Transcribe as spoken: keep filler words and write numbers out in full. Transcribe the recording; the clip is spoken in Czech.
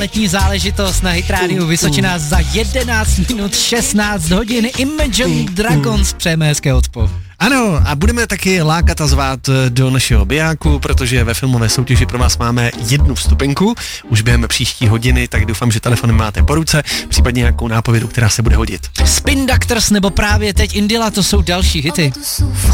Letní záležitost na Hit Radio Vysočina za jedenáct minut šestnáct hodin. Imagine Dragons, přejeme hezké odspo. Ano, a budeme taky lákat a zvát do našeho bijáku, protože ve filmové soutěži pro vás máme jednu vstupenku. Už během příští hodiny, tak doufám, že telefonem máte po ruce, případně nějakou nápovědu, která se bude hodit. Spin Doctors nebo právě teď Indila, to jsou další hity.